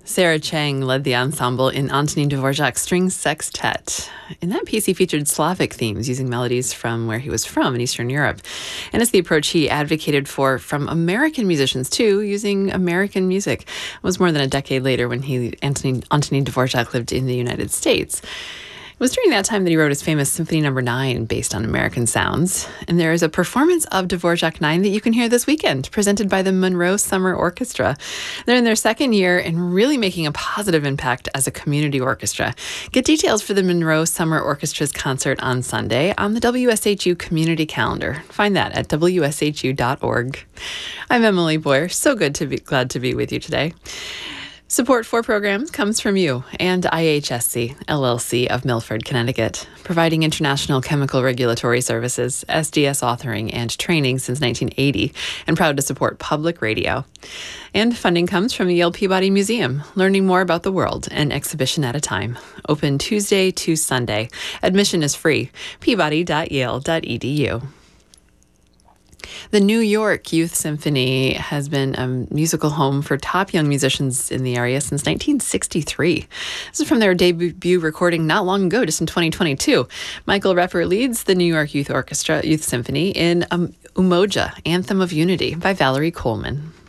Sarah Chang led the ensemble in Antonin Dvorak's String Sextet. In that piece, he featured Slavic themes using melodies from where he was from in Eastern Europe. And it's the approach he advocated for from American musicians, too, using American music. It was more than a decade later when Antonin Dvorak lived in the United States. It was during that time that he wrote his famous Symphony No. 9 based on American sounds. And there is a performance of Dvorak 9 that you can hear this weekend, presented by the Monroe Summer Orchestra. They're in their second year and really making a positive impact as a community orchestra. Get details for the Monroe Summer Orchestra's concert on Sunday on the WSHU community calendar. Find that at wshu.org. I'm Emily Boyer. So glad to be with you today. Support for programs comes from you and IHSC, LLC of Milford, Connecticut, providing international chemical regulatory services, SDS authoring, and training since 1980, and proud to support public radio. And funding comes from the Yale Peabody Museum, learning more about the world, an exhibition at a time. Open Tuesday to Sunday. Admission is free. peabody.yale.edu. The New York Youth Symphony has been a musical home for top young musicians in the area since 1963. This is from their debut recording not long ago, just in 2022. Michael Repper leads the New York Youth Symphony in Umoja, Anthem of Unity by Valerie Coleman.